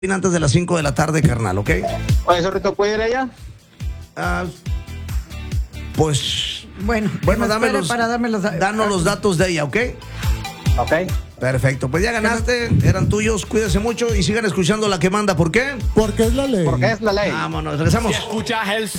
antes de las 5 de la tarde, carnal, ¿ok? Oye, Zorrito, ¿puede ir allá? Pues... Bueno, danos los datos de ella, ¿ok? Ok. Perfecto, pues ya ganaste, eran tuyos, cuídense mucho y sigan escuchando La Que Manda, ¿por qué? Porque es la ley. Porque es la ley. Vámonos, regresamos. Si escuchas el